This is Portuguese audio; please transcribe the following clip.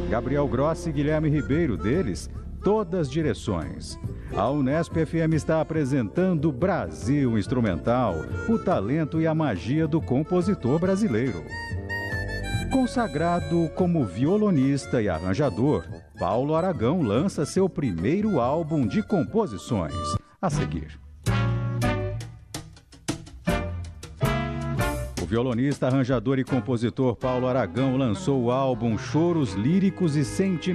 Gabriel Grossi e Guilherme Ribeiro, deles, Todas Direções. A Unesp FM está apresentando Brasil Instrumental, o talento e a magia do compositor brasileiro. Consagrado como violonista e arranjador, Paulo Aragão lança seu primeiro álbum de composições. A seguir. O violonista, arranjador e compositor Paulo Aragão lançou o álbum Choros Líricos e Sentimentais.